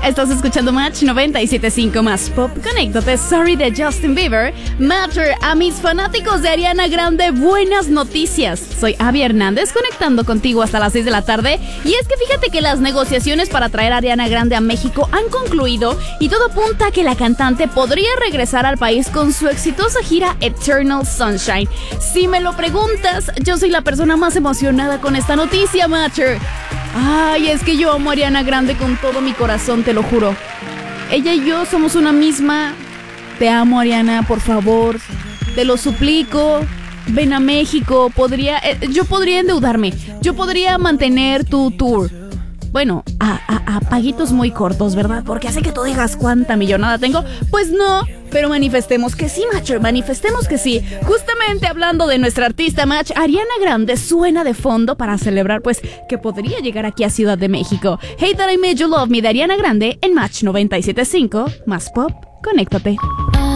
Estás escuchando Match 97.5 más Pop. Conéctate, Sorry de Justin Bieber. Matter, a mis fanáticos de Ariana Grande, buenas noticias. Soy Abby Hernández, conectando contigo hasta las 6 de la tarde. Y es que fíjate que las negociaciones para traer a Ariana Grande a México han concluido y todo apunta a que la cantante podría regresar al país con su exitosa gira Eternal Sunshine. Si me lo preguntas, yo soy la persona más emocionada con esta noticia, Matter. Ay, es que yo amo a Ariana Grande con todo mi corazón, te lo juro. Ella y yo somos una misma. Te amo, Ariana, por favor. Te lo suplico. Ven a México. Yo podría endeudarme. Yo podría mantener tu tour. Bueno, a paguitos muy cortos, ¿verdad? Porque hace que tú digas cuánta millonada tengo. Pues no, pero manifestemos que sí, Match, manifestemos que sí. Justamente hablando de nuestra artista, Match, Ariana Grande suena de fondo para celebrar, pues, que podría llegar aquí a Ciudad de México. Hey That I Made You Love Me de Ariana Grande en Match 97.5, más Pop, conéctate.